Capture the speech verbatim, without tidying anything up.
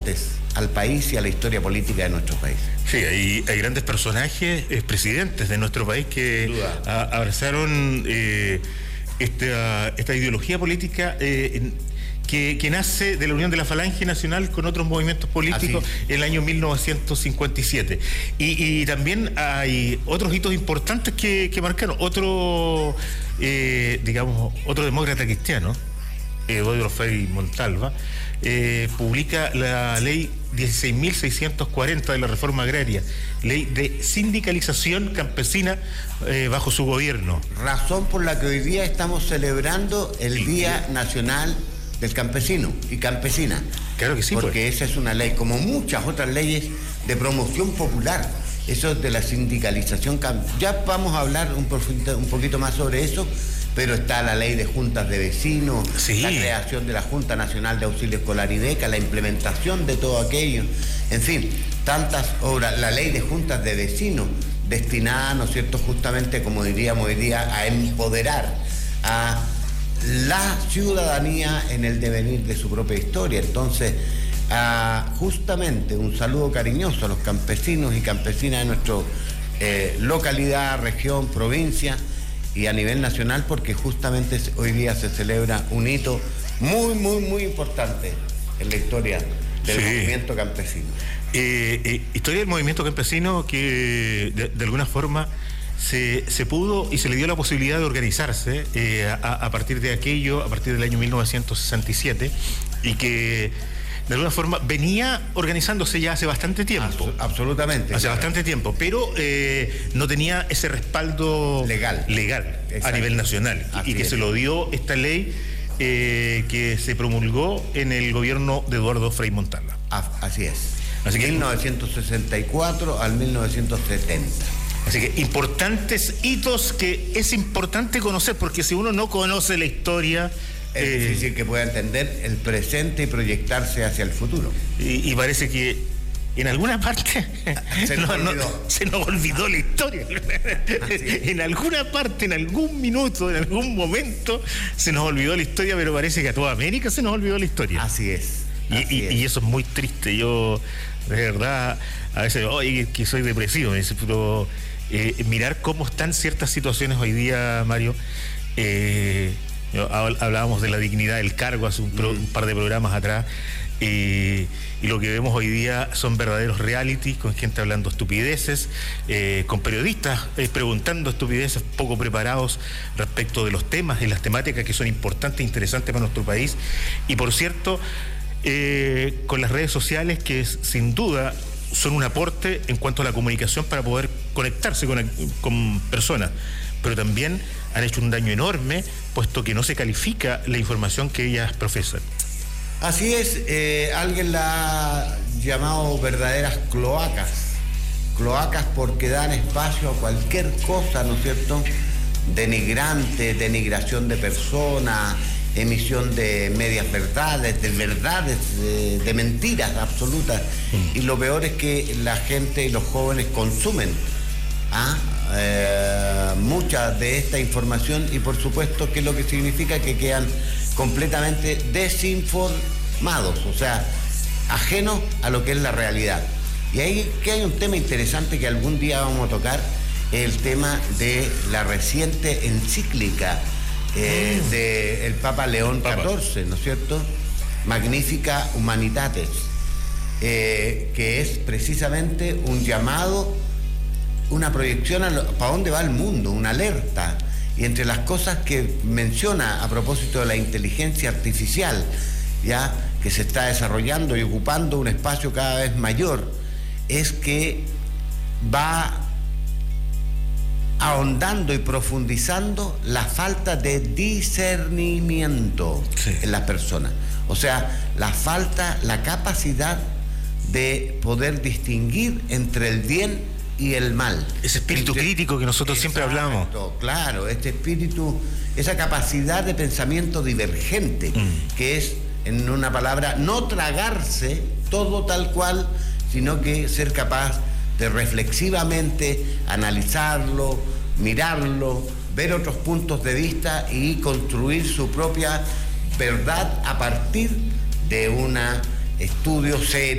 aportes al país y a la historia política de nuestro país. Sí, hay, hay grandes personajes, eh, presidentes de nuestro país que a, abrazaron eh, esta, esta ideología política eh, en, que, que nace de la unión de la Falange Nacional con otros movimientos políticos en el año mil novecientos cincuenta y siete. Y, y también hay otros hitos importantes que, que marcaron. Otro, eh, digamos, otro demócrata cristiano, Eduardo Frei Montalva, eh, publica la ley dieciséis mil seiscientos cuarenta de la reforma agraria, ley de sindicalización campesina eh, bajo su gobierno. Razón por la que hoy día estamos celebrando el Día Nacional del Campesino y Campesina. Claro que sí. Porque pues. esa es una ley, como muchas otras leyes de promoción popular, eso de la sindicalización. Ya vamos a hablar un, poquito, un poquito más sobre eso, pero está la ley de juntas de vecinos, sí. La creación de la Junta Nacional de Auxilio Escolar y Beca, la implementación de todo aquello, en fin, tantas obras, la ley de juntas de vecinos, destinada, ¿no es cierto?, justamente, como diríamos hoy día, a empoderar a la ciudadanía en el devenir de su propia historia. Entonces, a, justamente un saludo cariñoso a los campesinos y campesinas de nuestra eh, localidad, región, provincia, y a nivel nacional, porque justamente hoy día se celebra un hito muy, muy, muy importante en la historia del sí. movimiento campesino. Eh, eh, historia del movimiento campesino que de, de alguna forma se, se pudo y se le dio la posibilidad de organizarse eh, a, a partir de aquello, a partir del año mil novecientos sesenta y siete, y que de alguna forma venía organizándose ya hace bastante tiempo. Absolutamente. Hace claro. bastante tiempo, pero eh, no tenía ese respaldo legal, legal a nivel nacional. Así y que es. Se lo dio esta ley eh, que se promulgó en el gobierno de Eduardo Frei Montalva. Así es. Así que mil novecientos sesenta y cuatro al mil novecientos setenta. Así que importantes hitos que es importante conocer, porque si uno no conoce la historia, es eh, difícil que pueda entender el presente y proyectarse hacia el futuro. Y, y parece que en alguna parte se nos, no, no, se nos olvidó la historia. En alguna parte, en algún minuto, en algún momento, se nos olvidó la historia, pero parece que a toda América se nos olvidó la historia. Así es. Así y, y, es. y eso es muy triste. Yo, de verdad, a veces, oye, que soy depresivo, pero eh, mirar cómo están ciertas situaciones hoy día, Mario. Eh, Hablábamos de la dignidad del cargo hace un, pro, un par de programas atrás, eh, y lo que vemos hoy día son verdaderos realities, con gente hablando estupideces, eh, con periodistas eh, preguntando estupideces, poco preparados respecto de los temas y las temáticas que son importantes e interesantes para nuestro país. Y por cierto, eh, con las redes sociales, que es, sin duda son un aporte en cuanto a la comunicación para poder conectarse con, con personas, pero también han hecho un daño enorme, puesto que no se califica la información que ellas profesan. Así es, eh, alguien la ha llamado verdaderas cloacas, cloacas porque dan espacio a cualquier cosa, ¿no es cierto?, denigrante, denigración de personas, emisión de medias verdades, de verdades, de, de mentiras absolutas, mm. y lo peor es que la gente y los jóvenes consumen ¿ah? Eh, mucha de esta información, y por supuesto que es lo que significa que quedan completamente desinformados, o sea, ajenos a lo que es la realidad. Y ahí que hay un tema interesante que algún día vamos a tocar, el tema de la reciente encíclica eh, mm. del Papa León catorce, ¿no es cierto? Magnificat Humanitatis, eh, que es precisamente un llamado, una proyección a lo, para dónde va el mundo, una alerta. Y entre las cosas que menciona a propósito de la inteligencia artificial, ya que se está desarrollando y ocupando un espacio cada vez mayor, es que va ahondando y profundizando la falta de discernimiento sí. en las personas. O sea, la falta, la capacidad de poder distinguir entre el bien y el mal. Ese espíritu Entre, crítico que nosotros exacto, siempre hablamos. Claro, este espíritu, esa capacidad de pensamiento divergente, mm. que es, en una palabra, no tragarse todo tal cual, sino que ser capaz de reflexivamente analizarlo, mirarlo, ver otros puntos de vista y construir su propia verdad a partir de un estudio serio.